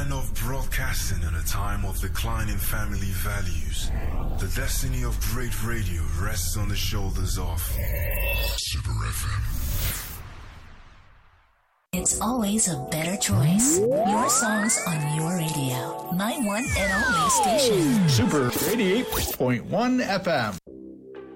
of broadcasting in a time of declining family values, the destiny of great radio rests on the shoulders of Super FM. It's always a better choice. Your songs on your radio. My one and only station. Super 88.1 FM.